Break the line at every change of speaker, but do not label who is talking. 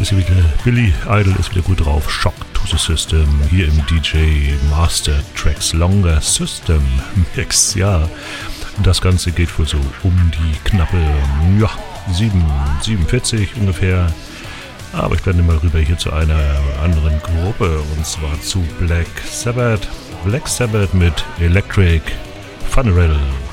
ist wieder Billy Idol ist wieder gut drauf. Shock to the System hier im DJ Master Tracks Longer System Mix. Ja, das Ganze geht wohl so um die knappe 47 ungefähr. Aber ich blende mal rüber hier zu einer anderen Gruppe und zwar zu Black Sabbath. Black Sabbath mit Electric Funeral.